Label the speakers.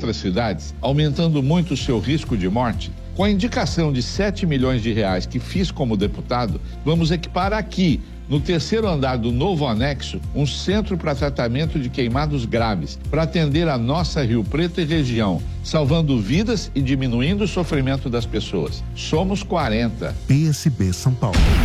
Speaker 1: outras cidades, aumentando muito o seu risco de morte? Com a indicação de 7 milhões de reais que fiz como deputado, vamos equipar aqui, no terceiro andar do novo anexo, um centro para tratamento de queimados graves, para atender a nossa Rio Preto e região, salvando vidas e diminuindo o sofrimento das pessoas. Somos 40.
Speaker 2: PSB São Paulo.